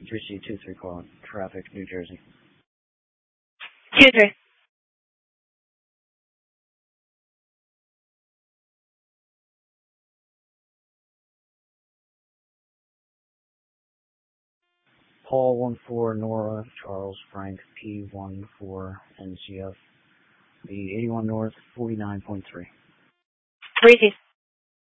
3C23 calling. Traffic, New Jersey. 2-3. Paul 14 Nora, Charles Frank P14 NCF. The 81 North, 49.3. 3C.